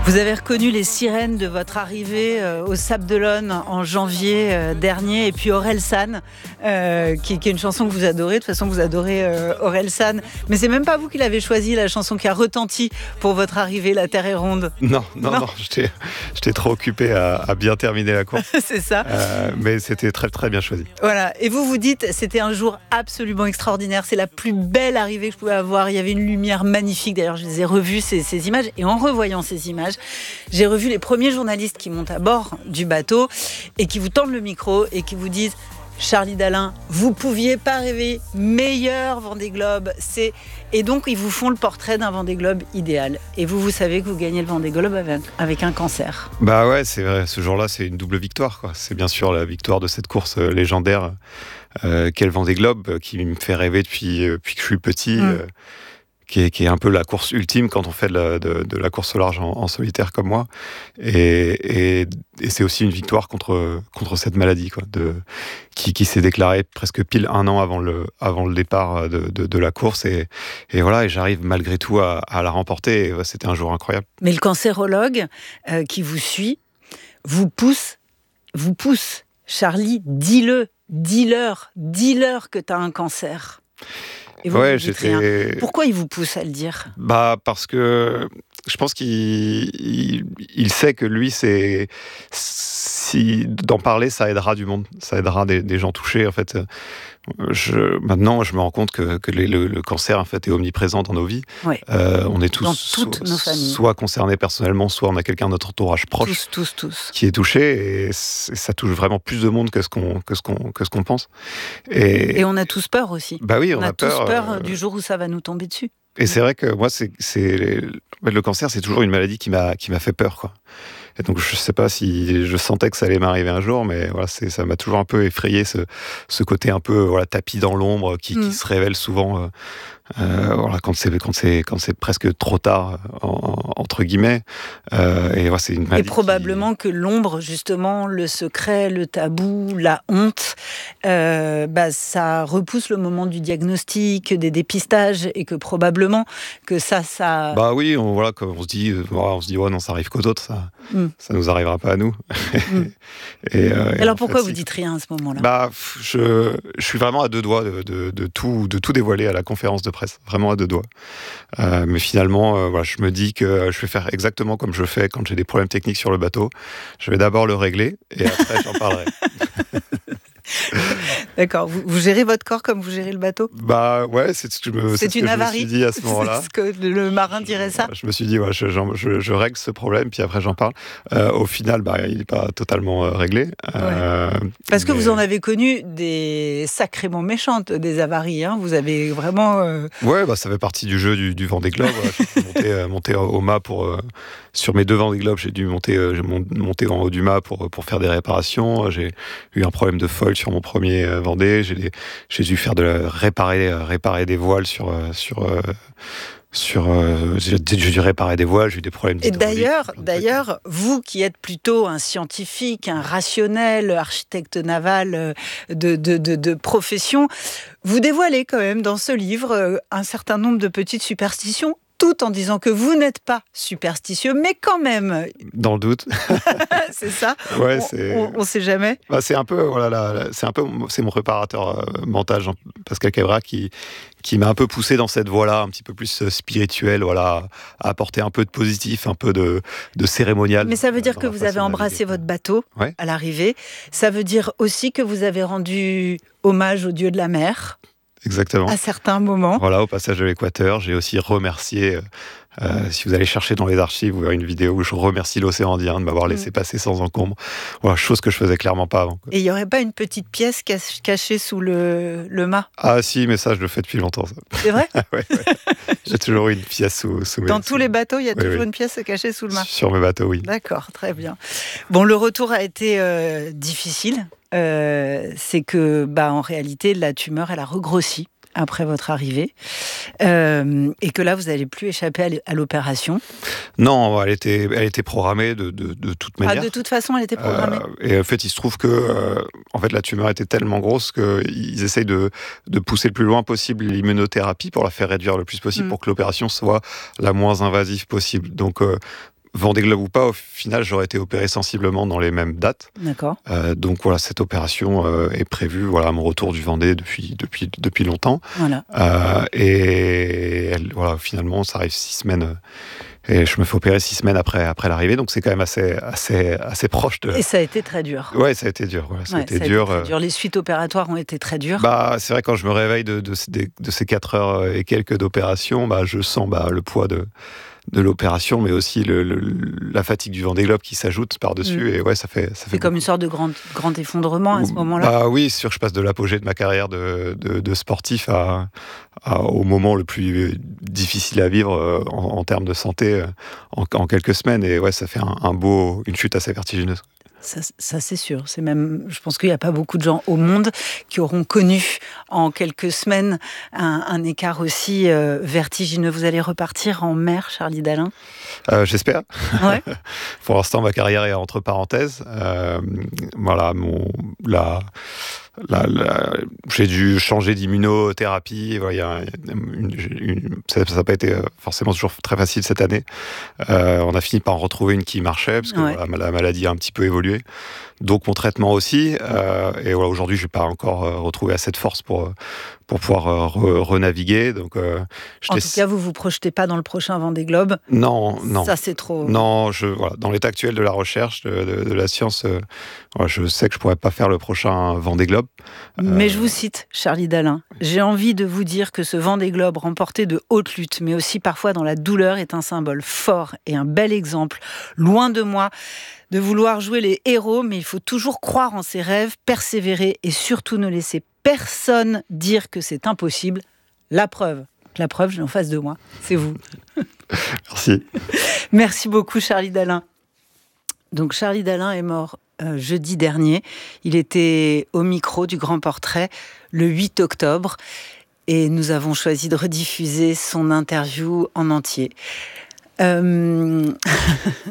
Vous avez reconnu les sirènes de votre arrivée au Sable d'Olonne en janvier dernier, et puis Orelsan, qui est une chanson que vous adorez. De toute façon, vous adorez Orelsan, mais c'est même pas vous qui l'avez choisi, la chanson qui a retenti pour votre arrivée, La Terre est ronde. Non, j'étais trop occupé à bien terminer la course. C'est ça. Mais c'était très très bien choisi. Voilà, et vous dites, c'était un jour absolument extraordinaire, c'est la plus belle arrivée que je pouvais avoir, il y avait une lumière magnifique, d'ailleurs je les ai revues ces images, et en revoyant ces images, j'ai revu les premiers journalistes qui montent à bord du bateau et qui vous tendent le micro et qui vous disent: Charlie Dalin, vous pouviez pas rêver meilleur Vendée Globe. Et donc ils vous font le portrait d'un Vendée Globe idéal. Et vous savez que vous gagnez le Vendée Globe avec un cancer. Bah ouais, c'est vrai. Ce jour-là, c'est une double victoire, quoi. C'est bien sûr la victoire de cette course légendaire qu'est le Vendée Globe, qui me fait rêver depuis que je suis petit. Qui est un peu la course ultime quand on fait de la course au large en solitaire comme moi. Et c'est aussi une victoire contre cette maladie, quoi, qui s'est déclarée presque pile un an avant le départ de la course. Et voilà, et j'arrive malgré tout à la remporter. Et c'était un jour incroyable. Mais le cancérologue qui vous suit vous pousse. Charlie, dis-leur que tu as un cancer. Et vous, ouais, vous dites rien. Pourquoi il vous pousse à le dire ? Bah parce que je pense qu'il sait que lui, si d'en parler, ça aidera du monde, ça aidera des gens touchés. En fait, maintenant, je me rends compte que le cancer, en fait, est omniprésent dans nos vies. Ouais. On est tous, dans toutes nos familles, soit concernés personnellement, soit on a quelqu'un de notre entourage proche tous qui est touché, et ça touche vraiment plus de monde que ce qu'on pense. Et on a tous peur aussi. Bah oui, on a tous peur du jour où ça va nous tomber dessus. Et c'est vrai que moi, le cancer, c'est toujours une maladie qui m'a fait peur, quoi. Et donc, je sais pas si je sentais que ça allait m'arriver un jour, mais voilà, ça m'a toujours un peu effrayé, ce côté un peu, voilà, tapis dans l'ombre qui se révèle souvent, voilà, quand c'est presque trop tard, entre guillemets. Et voilà, c'est une maladie. Et probablement que l'ombre, justement, le secret, le tabou, la honte, ça repousse le moment du diagnostic, des dépistages, et que probablement que ça. Bah oui, on se dit, ouais, non, ça arrive qu'aux autres, ça nous arrivera pas à nous. Alors pourquoi vous dites rien à ce moment-là ? Bah, je suis vraiment à deux doigts de tout dévoiler à la conférence de presse, vraiment à deux doigts. Mais finalement, voilà, je me dis que je vais faire exactement comme je fais quand j'ai des problèmes techniques sur le bateau. Je vais d'abord le régler et après j'en parlerai. D'accord. Vous gérez votre corps comme vous gérez le bateau ? Bah ouais, c'est une avarie. Je me suis dit à ce moment-là. C'est ce que le marin dirait ça. Je me suis dit, ouais, je règle ce problème, puis après j'en parle. Au final, il n'est pas totalement réglé. Parce que vous en avez connu des sacrément méchantes, des avaries. Hein. Vous avez vraiment. Ouais, ça fait partie du jeu du Vendée Globe. J'ai monté au mât sur mes deux Vendée Globe, j'ai dû monter en haut du mât pour faire des réparations. J'ai eu un problème de foil sur mon premier Vendée. J'ai dû réparer des voiles j'ai dû réparer des voiles, j'ai eu des problèmes d'hydraulique. Et d'ailleurs, vous qui êtes plutôt un scientifique, un rationnel, architecte naval de profession, vous dévoilez quand même dans ce livre un certain nombre de petites superstitions, tout en disant que vous n'êtes pas superstitieux, mais quand même. Dans le doute. C'est ça. Ouais, on sait jamais. C'est un peu, c'est mon préparateur mental, Jean-Pascal Cabrera, qui m'a un peu poussé dans cette voie-là, un petit peu plus spirituelle, voilà, à apporter un peu de positif, un peu de cérémonial. Mais ça veut dire que vous avez embrassé votre bateau à l'arrivée. Ça veut dire aussi que vous avez rendu hommage au dieu de la mer. Exactement. À certains moments. Voilà, au passage de l'équateur, j'ai aussi remercié, si vous allez chercher dans les archives, vous verrez une vidéo où je remercie l'océan Indien de m'avoir laissé passer sans encombre. Voilà, chose que je faisais clairement pas avant. Et il n'y aurait pas une petite pièce cachée sous le mât ? Ah si, mais ça, je le fais depuis longtemps. Ça. C'est vrai ? Ouais. J'ai toujours eu une pièce sous mes... Dans tous les bateaux, il y a toujours une pièce cachée sous le mât ? Sur mes bateaux, oui. D'accord, très bien. Bon, le retour a été difficile. C'est que, en réalité, la tumeur, elle a regrossi après votre arrivée, et que là, vous n'allez plus échapper à l'opération. Non, elle était programmée de toute manière. De toute façon, elle était programmée. Et en fait, il se trouve que la tumeur était tellement grosse qu'ils essayent de pousser le plus loin possible l'immunothérapie pour la faire réduire le plus possible, pour que l'opération soit la moins invasive possible. Donc, Vendée Globe ou pas, au final, j'aurais été opéré sensiblement dans les mêmes dates. D'accord. Donc voilà, cette opération est prévue, voilà, à mon retour du Vendée depuis longtemps. Voilà. Voilà, finalement, ça arrive 6 semaines. Et je me fais opérer 6 semaines après l'arrivée, donc c'est quand même assez proche de. Et ça a été très dur. Ouais, ça a été dur. Ça a été dur. Les suites opératoires ont été très dures. Bah, c'est vrai, quand je me réveille de ces 4 heures et quelques d'opération, bah, je sens le poids de l'opération, mais aussi la fatigue du Vendée Globe qui s'ajoute par-dessus. Et ouais, ça fait c'est comme une sorte de grand effondrement à ce moment-là. Bah oui, c'est sûr que je passe de l'apogée de ma carrière de sportif au moment le plus difficile à vivre en termes de santé en quelques semaines. Et ouais, ça fait une chute assez vertigineuse. Ça, c'est sûr. Je pense qu'il n'y a pas beaucoup de gens au monde qui auront connu en quelques semaines un écart aussi vertigineux. Vous allez repartir en mer, Charlie Dalin ? J'espère. Ouais. Pour l'instant, ma carrière est entre parenthèses. Voilà, j'ai dû changer d'immunothérapie. Voilà, ça n'a pas été forcément toujours très facile cette année. On a fini par en retrouver une qui marchait, parce que voilà, la maladie a un petit peu évolué. Donc mon traitement aussi. Et voilà, aujourd'hui, je n'ai pas encore retrouvé assez de force pour pouvoir renaviguer. Donc, en tout cas, vous ne vous projetez pas dans le prochain Vendée Globe ? Non. Ça, c'est trop... Non, voilà, dans l'état actuel de la recherche, de la science, je sais que je ne pourrais pas faire le prochain Vendée Globe. Mais je vous cite, Charlie Dalin. J'ai envie de vous dire que ce Vendée Globe remporté de haute lutte, mais aussi parfois dans la douleur, est un symbole fort et un bel exemple. Loin de moi de vouloir jouer les héros, mais il faut toujours croire en ses rêves, persévérer et surtout ne laisser personne dire que c'est impossible. La preuve, je l'ai en face de moi, c'est vous. Merci. Merci beaucoup, Charlie Dalin. Donc Charlie Dalin est mort jeudi dernier. Il était au micro du Grand Portrait le 8 octobre et nous avons choisi de rediffuser son interview en entier.